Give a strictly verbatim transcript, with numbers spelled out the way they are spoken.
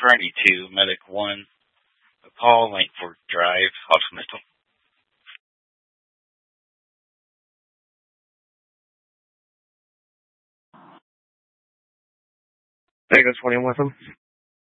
Kearney two, Medic one, call Langford Drive, Hospital. Vegas twenty-one with him.